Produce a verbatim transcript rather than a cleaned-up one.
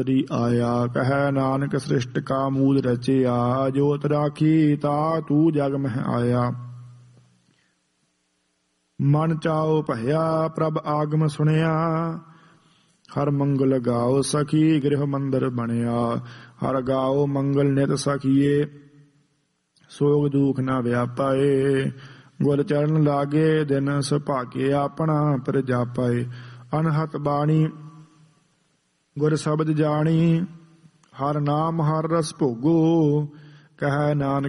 आया कह नानक सृष्ट का मूल रचया जोत राखी ता तू जग मह आया। मन चाओ भया प्रभ आगम सुनिया हर मंगल गाओ सखी गृह मंदिर बनया। हर गाओ मंगल नित सखिए सोग दुख न व्यापाए। गुर चरण लागे दिन सुभागे अपना पर जापाए। अनहत बाणी गुर शब्द जानी हर नाम हर रस भोगो कह नानक